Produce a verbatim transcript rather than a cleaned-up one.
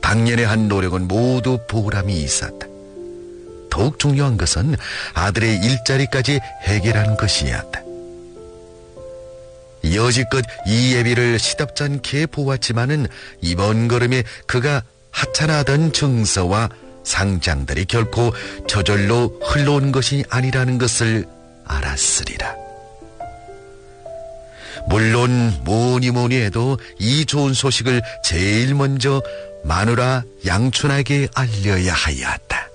당년에 한 노력은 모두 보람이 있었다. 더욱 중요한 것은 아들의 일자리까지 해결한 것이었다. 여지껏 이 예비를 시답지 않게 보았지만은 이번 걸음에 그가 하찮아하던 증서와 상장들이 결코 저절로 흘러온 것이 아니라는 것을 알았으리라. 물론 뭐니 뭐니 해도 이 좋은 소식을 제일 먼저 마누라 양춘에게 알려야 하였다.